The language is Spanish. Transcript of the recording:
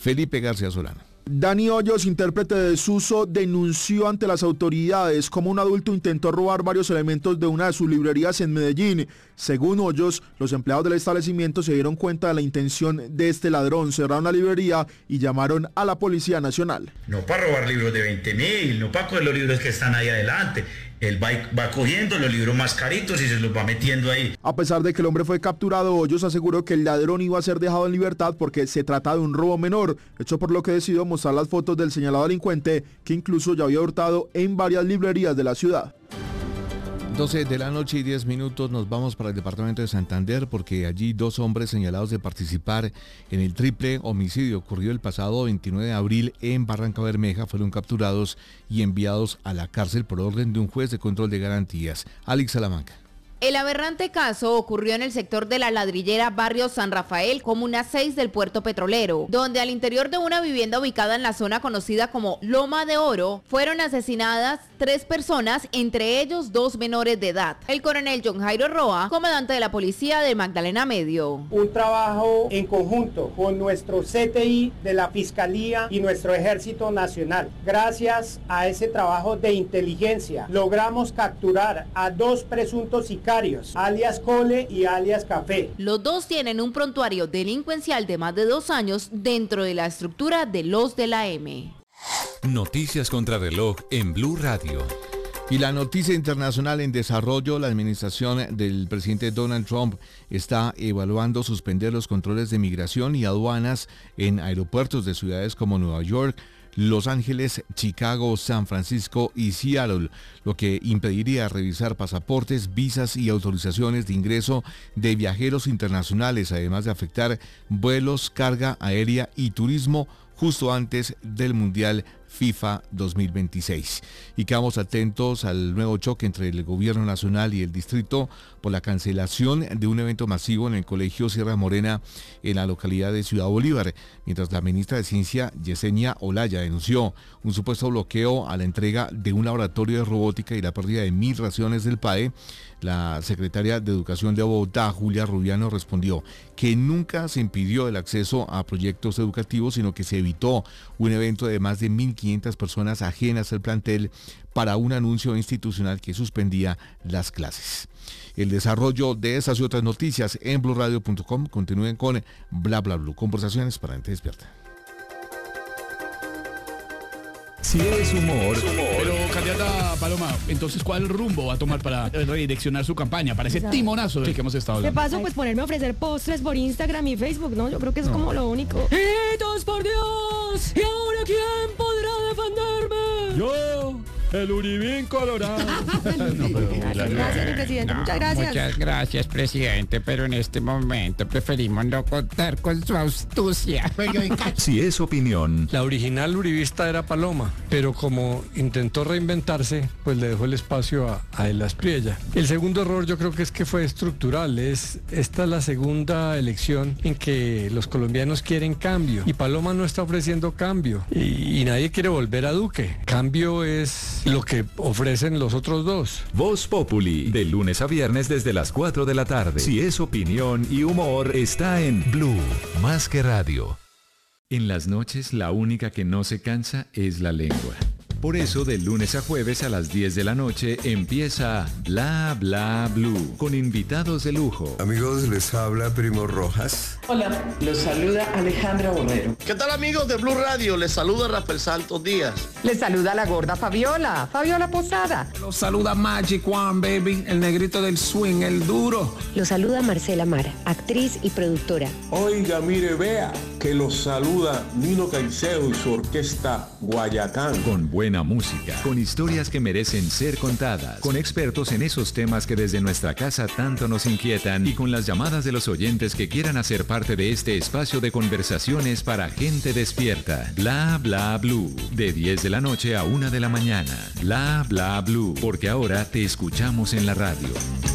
Felipe García Solano. Dani Hoyos, intérprete de Suso, denunció ante las autoridades cómo un adulto intentó robar varios elementos de una de sus librerías en Medellín. Según Hoyos, los empleados del establecimiento se dieron cuenta de la intención de este ladrón, cerraron la librería y llamaron a la Policía Nacional. No para robar libros de 20.000, no para coger los libros que están ahí adelante. Él va cogiendo los libros más caritos y se los va metiendo ahí. A pesar de que el hombre fue capturado, Hoyos aseguró que el ladrón iba a ser dejado en libertad porque se trata de un robo menor, hecho por lo que decidió mostrar las fotos del señalado delincuente, que incluso ya había hurtado en varias librerías de la ciudad. 12 de la noche y 10 minutos, nos vamos para el departamento de Santander porque allí 2 hombres señalados de participar en el triple homicidio ocurrido el pasado 29 de abril en Barranca Bermeja fueron capturados y enviados a la cárcel por orden de un juez de control de garantías. Alex Salamanca. El aberrante caso ocurrió en el sector de La Ladrillera, barrio San Rafael, comuna 6 del Puerto Petrolero, donde al interior de una vivienda ubicada en la zona conocida como Loma de Oro, fueron asesinadas 3 personas, entre ellos 2 menores de edad. El coronel John Jairo Roa, comandante de la policía de Magdalena Medio. Un trabajo en conjunto con nuestro CTI de la Fiscalía y nuestro Ejército Nacional. Gracias a ese trabajo de inteligencia, logramos capturar a 2 presuntos sicarios, alias Cole y alias Café. Los 2 tienen un prontuario delincuencial de más de 2 años dentro de la estructura de los de la M. Noticias contra reloj en Blue Radio. Y la noticia internacional en desarrollo, la administración del presidente Donald Trump está evaluando suspender los controles de migración y aduanas en aeropuertos de ciudades como Nueva York, Los Ángeles, Chicago, San Francisco y Seattle, lo que impediría revisar pasaportes, visas y autorizaciones de ingreso de viajeros internacionales, además de afectar vuelos, carga aérea y turismo justo antes del Mundial FIFA 2026. Y quedamos atentos al nuevo choque entre el gobierno nacional y el distrito por la cancelación de un evento masivo en el Colegio Sierra Morena en la localidad de Ciudad Bolívar, mientras la ministra de Ciencia, Yesenia Olaya, denunció un supuesto bloqueo a la entrega de un laboratorio de robótica y la pérdida de 1.000 raciones del PAE. La secretaria de Educación de Bogotá, Julia Rubiano, respondió que nunca se impidió el acceso a proyectos educativos, sino que se evitó un evento de más de 1.500 personas ajenas al plantel para un anuncio institucional que suspendía las clases. El desarrollo de estas y otras noticias en bluradio.com. Continúen con Bla Bla Blue, conversaciones para gente despierta. Si es humor. Pero, candidata Paloma, entonces, ¿cuál rumbo va a tomar para redireccionar su campaña? Para ese timonazo del que hemos estado hablando. ¿Qué paso? Pues ponerme a ofrecer postres por Instagram y Facebook, ¿no? Yo creo que es como lo único. ¡Hitos, por Dios! ¿Y ahora quién podrá defenderme? Yo, el Uribín Colorado. Gracias, presidente. Muchas gracias. Muchas gracias, presidente, pero en este momento preferimos no contar con su astucia. Si es opinión. La original uribista era Paloma, pero como intentó reinventarse, pues le dejó el espacio a El Aspriella. El segundo error yo creo que es que fue estructural. Esta es la segunda elección en que los colombianos quieren cambio y Paloma no está ofreciendo cambio y nadie quiere volver a Duque. Cambio es lo que ofrecen los otros dos. Voz Populi, de lunes a viernes desde las 4 de la tarde. Si es opinión y humor, está en Blue, más que radio. En las noches, la única que no se cansa es la lengua. Por eso, de lunes a jueves a las 10 de la noche empieza Bla Bla Blue, con invitados de lujo. Amigos, les habla Primo Rojas. Hola, los saluda Alejandra Borrero. ¿Qué tal, amigos de Blue Radio? Les saluda Rafael Santos Díaz. Les saluda la gorda Fabiola Posada. Los saluda Magic One, baby, el negrito del swing, el duro. Los saluda Marcela Mara, actriz y productora. Oiga, mire, vea, que los saluda Nino Caicedo y su orquesta Guayacán. Con buena música, con historias que merecen ser contadas, con expertos en esos temas que desde nuestra casa tanto nos inquietan y con las llamadas de los oyentes que quieran hacer parte de este espacio de conversaciones para gente despierta. Bla Bla Blue, de 10 de la noche a 1 de la mañana. Bla Bla Blue, porque ahora te escuchamos en la radio.